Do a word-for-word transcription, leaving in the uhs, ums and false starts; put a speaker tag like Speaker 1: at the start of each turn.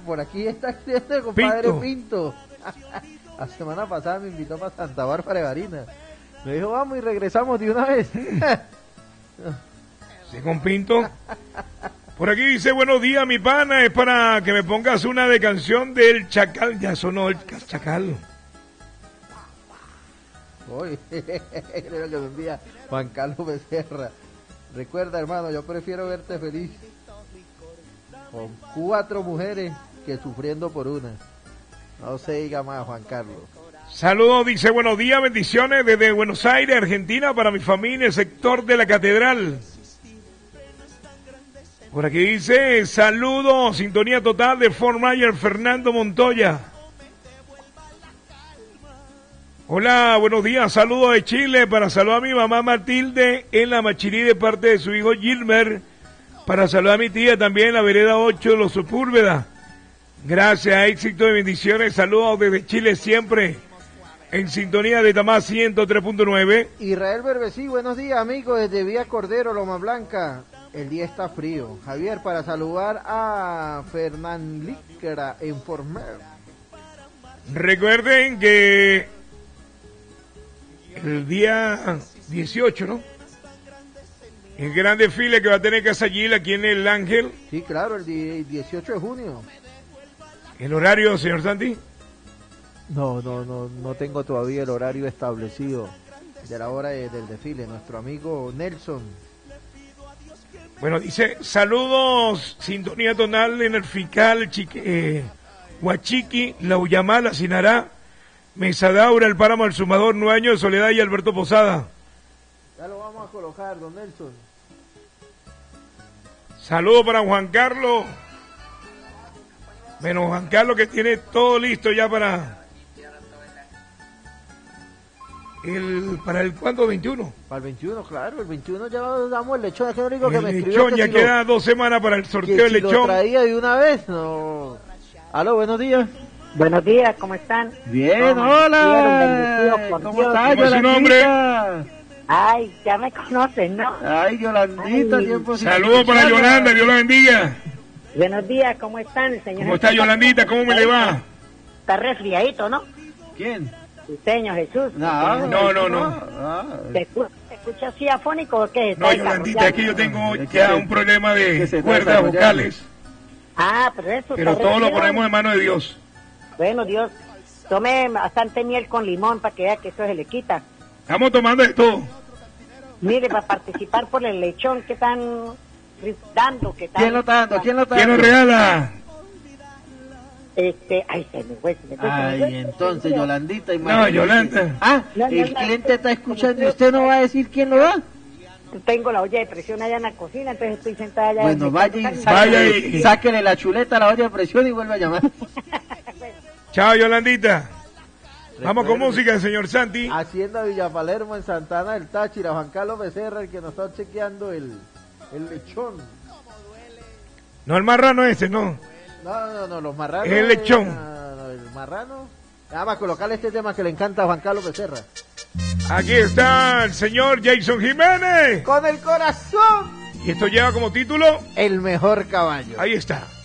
Speaker 1: por aquí está el compadre Pinto. Pinto. La semana pasada me invitó para Santa Bárbara de Barinas. Me dijo, vamos y regresamos de una vez.
Speaker 2: Sí, con Pinto. Por aquí dice, buenos días, mi pana, es para que me pongas una de canción del Chacal. Ya sonó el Chacal.
Speaker 1: Uy, creo que me envía Juan Carlos Becerra. Recuerda, hermano, yo prefiero verte feliz con cuatro mujeres que sufriendo por una. No se diga más, Juan Carlos.
Speaker 2: Saludos, dice, buenos días, bendiciones desde Buenos Aires, Argentina, para mi familia, el sector de la Catedral. Por aquí dice, saludos, sintonía total de Fort Myers, Fernando Montoya. Hola, buenos días, saludos de Chile, para saludar a mi mamá Matilde en la Machirí de parte de su hijo Gilmer, para saludar a mi tía también en la vereda ocho de los Sepúlveda. Gracias, éxito y bendiciones, saludos desde Chile siempre, en sintonía de Tamás ciento tres punto nueve.
Speaker 1: Israel Berbesí, buenos días amigos, desde Vía Cordero, Loma Blanca. El día está frío. Javier, para saludar a Fernán Licra en Former.
Speaker 2: Recuerden que el día dieciocho, ¿no? El gran desfile que va a tener Casallil aquí en el Ángel.
Speaker 1: Sí, claro, el dieciocho de junio.
Speaker 2: ¿El horario, señor Santi?
Speaker 1: No, no, no, no tengo todavía el horario establecido de la hora de, del desfile. Nuestro amigo Nelson.
Speaker 2: Bueno, dice, saludos, sintonía tonal en el Fical, Chique, eh, Huachiqui, La Uyamala, Sinará, Mesadaura, El Páramo, El Sumador, Nuevo de Soledad y Alberto Posada.
Speaker 1: Ya lo vamos a colocar, don Nelson.
Speaker 2: Saludos para Juan Carlos. Bueno, Juan Carlos que tiene todo listo ya para el, para el ¿cuándo? veintiuno.
Speaker 1: Para el veintiuno, claro, el veintiuno ya damos el lechón. Es que no digo que
Speaker 2: el
Speaker 1: me
Speaker 2: lechón, ya
Speaker 1: si
Speaker 2: queda
Speaker 1: lo,
Speaker 2: dos semanas para el sorteo
Speaker 1: del
Speaker 2: del
Speaker 1: si
Speaker 2: lechón.
Speaker 1: Lo traía de una vez, no. Aló, buenos días.
Speaker 3: Buenos días, ¿cómo están?
Speaker 1: Bien,
Speaker 3: ¿Cómo
Speaker 1: hola. ¿Cómo estás,
Speaker 2: ¿Cómo es su nombre?
Speaker 3: Ay, ya me conocen, ¿no?
Speaker 1: Ay, Yolandita,
Speaker 3: Ay.
Speaker 1: tiempo sin
Speaker 2: Saludos para
Speaker 1: escucharla.
Speaker 2: Yolanda, Dios la bendiga.
Speaker 3: Buenos días, ¿cómo están, señor?
Speaker 2: ¿Cómo está Yolandita? ¿Cómo me le va?
Speaker 3: Está resfriadito, ¿no?
Speaker 1: ¿Quién?
Speaker 3: Señor Jesús.
Speaker 1: No,
Speaker 2: No, no, no.
Speaker 1: no.
Speaker 3: ¿Te escucha, te escucha así afónico o qué?
Speaker 2: No,
Speaker 3: ¿Está
Speaker 2: Yolandita, es que yo tengo
Speaker 1: Es que
Speaker 2: ya
Speaker 1: se-
Speaker 2: un problema
Speaker 1: que
Speaker 2: de
Speaker 1: se está
Speaker 2: cuerdas
Speaker 1: desarrollando.
Speaker 2: vocales.
Speaker 3: Ah, pero eso
Speaker 2: Pero
Speaker 3: está
Speaker 2: todo lo
Speaker 3: resfriado.
Speaker 2: ponemos en manos de Dios.
Speaker 3: Bueno, Dios, tome bastante miel con limón para que vea que eso se le quita.
Speaker 2: Estamos tomando de todo.
Speaker 3: Mire, para participar por el lechón que están dando, que están...
Speaker 1: ¿Quién lo está dando? ¿Quién lo está
Speaker 2: ¿Quién nos
Speaker 1: dando?
Speaker 2: regala?
Speaker 3: Este, ay, se me fue, se me fue. se me
Speaker 1: Ay,
Speaker 3: fue.
Speaker 1: entonces, Yolandita.
Speaker 2: No,
Speaker 1: imagínese.
Speaker 2: Yolanda.
Speaker 1: Ah,
Speaker 3: No, no,
Speaker 1: el
Speaker 3: no.
Speaker 1: cliente está escuchando y usted no va a decir quién lo da.
Speaker 3: Tengo la olla de presión allá en la cocina, entonces estoy sentada allá.
Speaker 1: Bueno,
Speaker 3: en
Speaker 1: vaya y
Speaker 2: Vaya
Speaker 1: sáquele,
Speaker 2: y-
Speaker 1: sáquele la chuleta a la olla de presión y vuelva a llamar.
Speaker 2: Chao, Yolandita. Vamos con
Speaker 1: Recuerde.
Speaker 2: música, señor Santi.
Speaker 1: Hacienda Villa Palermo en Santana del Táchira, Juan Carlos Becerra, el que nos está chequeando el, el lechón.
Speaker 2: No, el marrano ese, no.
Speaker 1: No, no, no, los marranos.
Speaker 2: El lechón.
Speaker 1: No, no, el marrano. Nada más colocarle este tema que le encanta a Juan Carlos Becerra.
Speaker 2: Aquí está el señor Jason Jiménez.
Speaker 1: Con el corazón.
Speaker 2: Y esto lleva como título,
Speaker 1: El mejor caballo.
Speaker 2: ahí está.